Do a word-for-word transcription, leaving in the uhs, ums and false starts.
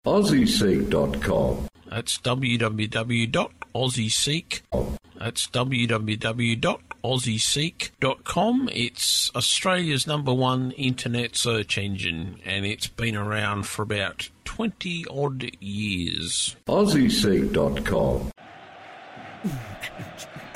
Aussie Seek dot com. That's w w w dot aussie seek. That's w w w dot aussie seek dot com. It's Australia's number one internet search engine, and it's been around for about twenty odd years. Aussie Seek dot com.